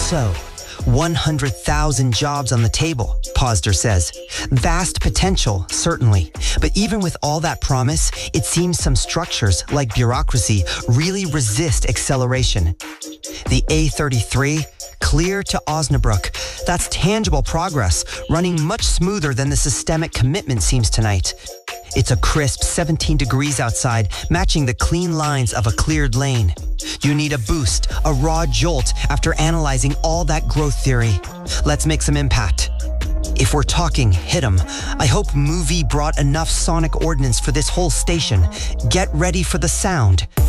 So, 100,000 jobs on the table, Posner says. Vast potential, certainly. But even with all that promise, it seems some structures, like bureaucracy, really resist acceleration. The A33, clear to Osnabrück. That's tangible progress, running much smoother than the systemic commitment seems tonight. It's a crisp 17 degrees outside, matching the clean lines of a cleared lane. You need a boost, a raw jolt after analyzing all that growth theory. Let's make some impact. If we're talking hit 'em, I hope Movie brought enough sonic ordnance for this whole station. Get ready for the sound.